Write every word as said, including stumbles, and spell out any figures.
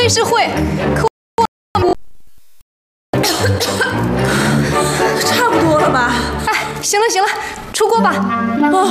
定是会，可我差不多了吧？ 哎，行了行了，出锅吧。 哦。